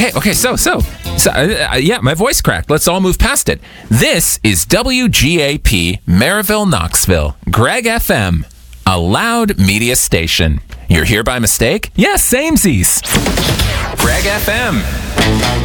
Okay. So yeah, my voice cracked. Let's all move past it. This is WGAP, Maryville, Knoxville, Greg FM, a loud media station. You're here by mistake? Yes, samesies. Greg FM.